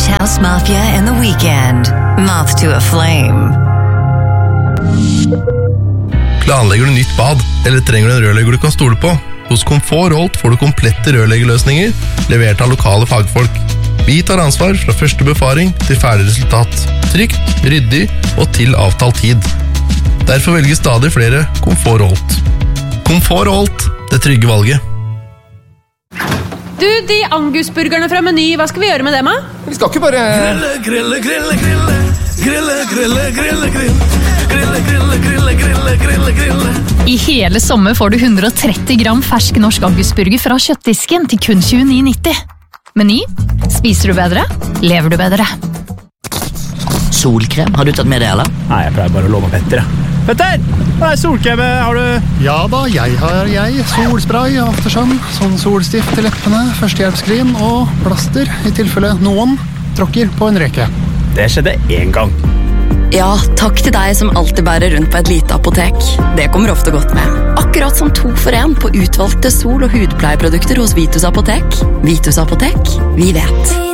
House Mafia and The Weeknd. Moth to a Flame. Planlegger du nytt bad, eller trenger du en rørlegger du kan stole på? Hos Komfort Holt får du komplette rørleggerløsninger, levert av lokale fagfolk. Vi tar ansvar fra første befaring til ferdig resultat. Trygt, ryddig og til avtalt tid. Derfor velger stadig flere Komfort Holt. Komfort Holt, det trygge valget. Du, de Angus-burgerne fra Meny, hva skal vi gjøre med dem, da? Vi skal ikke bare... I hele sommer får du 130 gram fersk norsk Angus-burger fra kjøttdisken til kun 29,90. Meny, spiser du bedre, lever du bedre. Solkrem, har du tatt med det, eller? Nei, jeg pleier bare å låne Petter, Petter, hva solkrem har du? Ja da, jeg har solspray, aftersun, sånn solstift til leppene, førstehjelpskrim og plaster i tilfelle noen tråkker på en reke. Det skjedde en gang. Ja, takk til deg som alltid bærer rundt på et lite apotek. Det kommer ofte godt med. Akkurat som 2 for 1 på utvalgte sol- og hudpleieprodukter hos Vitus Apotek. Vitus Apotek, vi vet.